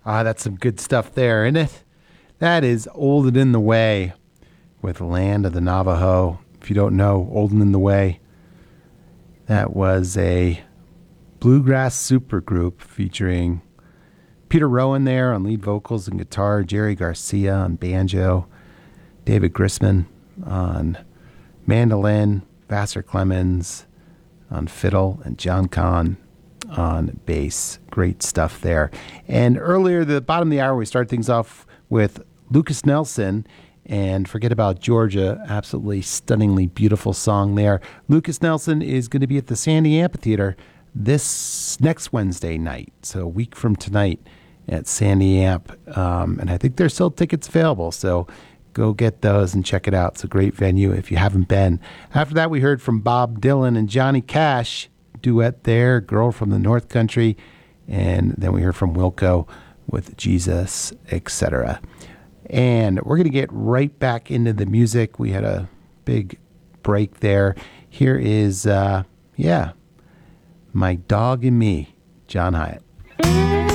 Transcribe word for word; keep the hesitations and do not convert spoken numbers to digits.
Ah, that's some good stuff there, isn't it? That is Old and in the Way with Land of the Navajo. If you don't know, Old and in the Way, that was a bluegrass supergroup featuring Peter Rowan there on lead vocals and guitar, Jerry Garcia on banjo, David Grisman on mandolin, Vassar Clemens on fiddle, and John Kahn on bass. Great stuff there. And earlier, the bottom of the hour, we started things off with Lucas Nelson and Forget About Georgia. Absolutely stunningly beautiful song there. Lucas Nelson is going to be at the Sandy Amphitheater this next Wednesday night, so a week from tonight at Sandy Amp. Um, and I think there's still tickets available, so go get those and check it out. It's a great venue if you haven't been. After that, we heard from Bob Dylan and Johnny Cash, duet there, Girl from the North Country. And then we heard from Wilco with Jesus, et cetera. And we're going to get right back into the music. We had a big break there. Here is, uh, yeah, My Dog and Me, John Hyatt.